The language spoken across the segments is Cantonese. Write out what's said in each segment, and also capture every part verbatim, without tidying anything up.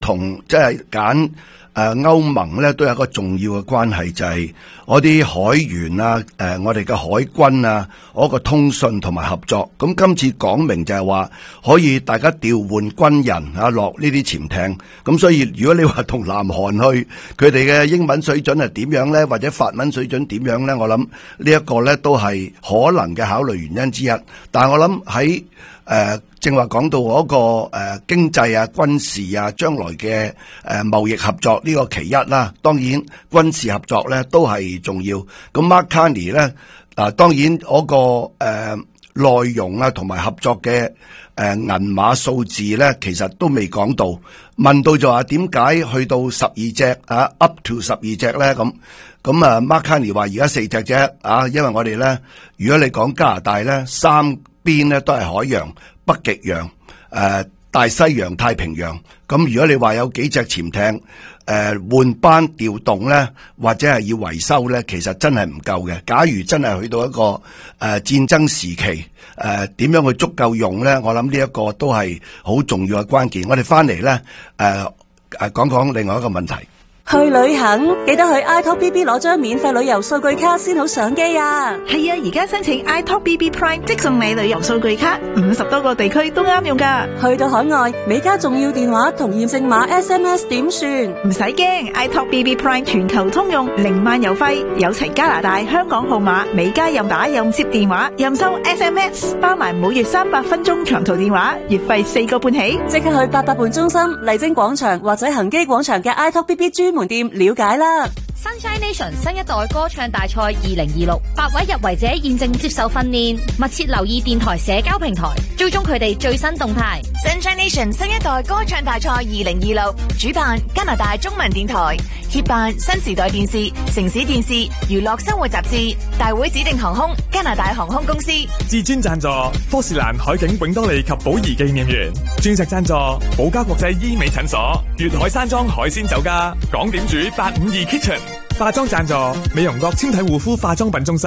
同即係揀誒歐盟咧，都有一個重要嘅關係，就係我啲海員啊，誒、呃、我哋嘅海軍啊，嗰個通訊同埋合作。咁今次講明就係話可以大家調換軍人啊落呢啲潛艇。咁所以如果你話同南韓去，佢哋嘅英文水準係點樣咧，或者法文水準點樣咧？我諗呢一個咧都係可能嘅考慮原因之一。但係我諗喺誒正話講到嗰個誒、呃、經濟啊、軍事啊，將來嘅誒、呃、貿易合作呢個其一啦。當然軍事合作咧都係重要。咁 Mark Carney 咧啊，當然嗰、那個誒、呃、內容啊同埋合作嘅誒銀碼數字咧，其實都未講到。問到就話點解去到十二隻啊 ，up to 十二隻咧咁。咁啊 Mark Carney 話而家四隻啫啊，因為我哋咧，如果你講加拿大咧，三邊咧都係海洋、北極洋、誒、呃、大西洋、太平洋。咁如果你話有幾隻潛艇誒、呃、換班調動咧，或者係要維修咧，其實真係唔夠嘅。假如真係去到一個誒、呃、戰爭時期，誒、呃、點樣去足夠用咧？我諗呢一個都係好重要嘅關鍵。我哋翻嚟咧誒誒講講另外一個問題。 去旅行記得去 iTalk B B 攞張免費旅遊數據卡先好上機啊！ 係啊，而家申請 iTalk B B Prime 即送你旅遊數據卡，五十多個地區都啱用噶。 去到海外，美加重要電話同驗證碼 S M S 點算？ 唔使驚 ，iTalk B B Prime 全球通用，零漫遊費，有齊加拿大、香港號碼，美加任打任接電話，任收 S M S， 包埋每月三百分鐘長途電話，月費四個半起。即刻去八佰伴中心、麗晶廣場或者恒基廣場嘅 iTalk B B 專門店了解啦。 Sunshine Nation 新一代歌唱大賽二零二六，八位入圍者現正接受訓練，密切留意電台社交平台，追蹤佢哋最新動態。 Sunshine Nation 新一代歌唱大賽二零二六，主辦加拿大中文電台，協辦新時代電視、城市電視、娛樂生活雜誌，大會指定航空加拿大航空公司， 至尊贊助科士蘭海景永多利及寶儀紀念園，鑽石贊助寶嘉國際醫美診所，粵海山莊海鮮酒家，港點煮八五二 Kitchen。化妝贊助美容國纖體護膚化妝品中心，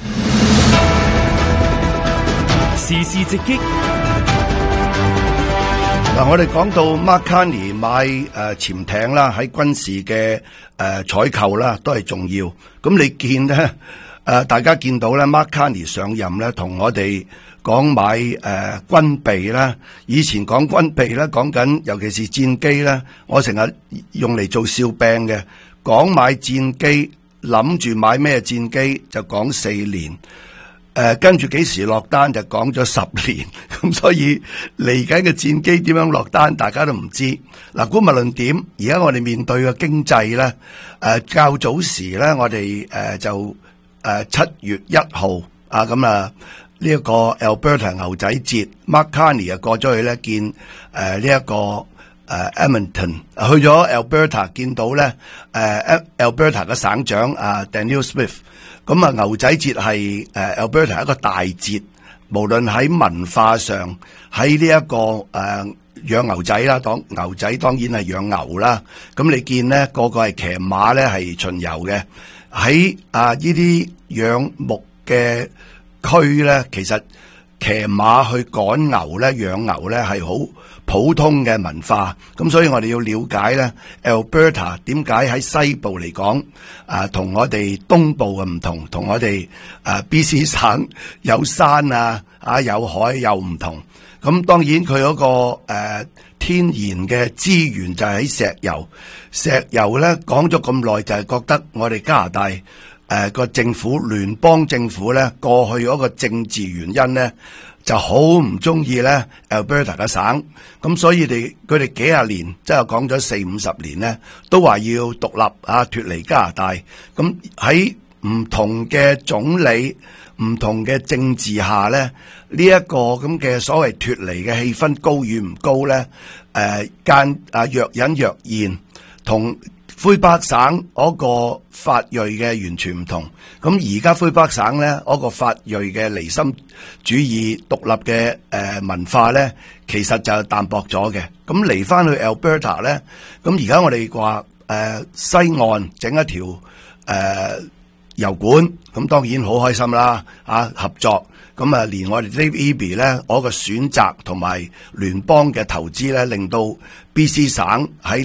時事直擊。 嗱，我哋講到 Mark Carney 買誒、呃、潛艇啦，喺軍事嘅誒採購啦，都係重要。咁你見咧誒、呃，大家見到咧 Mark Carney 上任咧，同我哋講買誒、呃、軍備啦。以前講軍備咧，講緊尤其是戰機咧，我成日用嚟做笑柄嘅。講買戰機，諗住買咩戰機就講四年，誒、呃，跟住幾時落單就講咗十年，咁所以嚟緊嘅戰機點樣落單，大家都唔知。嗱、啊，估無論點，而家我哋面對嘅經濟咧，誒、呃，較早時咧，我哋誒、呃、就誒七、呃、月一號啊，咁啊呢一個 Alberta 牛仔節 ，Mark Carney 啊過咗去咧見誒呢一個。誒、uh, Edmonton 去咗 Alberta 見到咧，誒、uh, Alberta 嘅省長啊、uh, Danielle Smith， 咁啊牛仔節係誒、uh, Alberta 一個大節，無論喺文化上，喺呢一個誒、uh, 養牛仔啦，當牛仔當然係養牛啦。咁你見咧個個係騎馬咧係巡遊嘅，喺啊呢啲養牧嘅區咧，其實騎馬去趕牛咧、養牛咧係好普通嘅文化，咁所以我哋要了解咧 Alberta 點解喺西部嚟講啊，同我哋東部嘅唔同，同我哋啊 B C 省有山啊啊有海又唔同。咁當然佢嗰、那個誒、呃、天然嘅資源就係喺石油，石油咧講咗咁耐就係覺得我哋加拿大誒個、呃、政府聯邦政府咧過去嗰個政治原因咧。就好唔中意咧 Alberta 嘅省，咁所以哋佢哋幾廿年，即係講咗四五十年咧，都話要獨立啊，脫離加拿大。咁喺唔同嘅總理、唔同嘅政治下咧，呢一個咁嘅所謂脫離嘅氣氛高與唔高咧？誒間啊若隱若現，同魁北省嗰個法裔嘅完全唔同，咁而家魁北省咧嗰個法裔嘅離心主義獨立嘅誒文化咧，其實就淡薄咗嘅。咁嚟翻去 Alberta 咧，咁而家我哋話誒西岸整一條誒油管，咁當然好開心啦，啊合作，咁啊連我哋 Dave Eby 咧嗰個選擇同埋聯邦嘅投資咧，令到 B C 省喺